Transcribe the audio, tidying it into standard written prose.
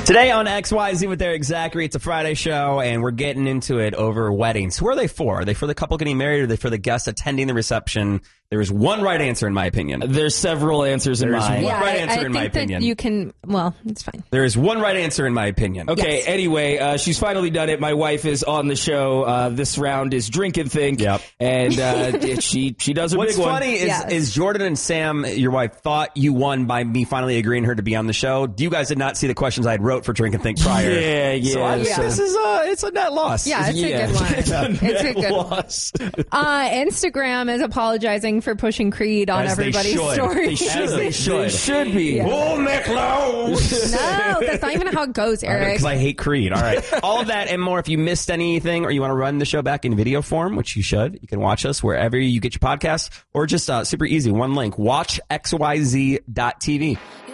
Today on XYZ with Eric Zachary, it's a Friday show, and we're getting into it over weddings. Who are they for? Are they for the couple getting married, or are they for the guests attending the reception? There is one right answer in my opinion. There's several answers in mine. One right answer in my opinion. You can, well, it's fine. There is one right answer in my opinion. Okay, Yes. Anyway, she's finally done it. My wife is on the show. This round is Drink and Think. Yep. And she does her What's big one. funny is Jordan and Sam, your wife, thought you won by me finally agreeing her to be on the show. You guys did not see the questions I had wrote for Drink and Think prior. Yeah. So I think this is it's a net loss. Yeah, it's a good one. It's a good one. Instagram is apologizing for pushing Creed on As they everybody's should. story. They should. They should be. Yeah. Pull me close. No, that's not even how it goes, Eric. Because I hate Creed. All right. All of that and more. If you missed anything or you want to run the show back in video form, which you should, you can watch us wherever you get your podcasts, or just super easy. One link. WatchXYZ.tv.